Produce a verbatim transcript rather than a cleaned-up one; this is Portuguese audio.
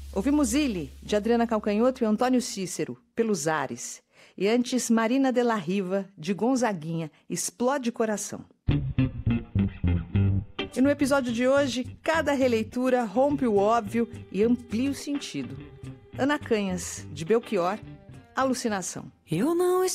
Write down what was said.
Ouvimos Ilhe, de Adriana Calcanhoto e Antônio Cícero, Pelos Ares. E antes, Marina de la Riva, de Gonzaguinha, Explode Coração. E no episódio de hoje, cada releitura rompe o óbvio e amplia o sentido. Ana Canhas, de Belchior, Alucinação. Eu não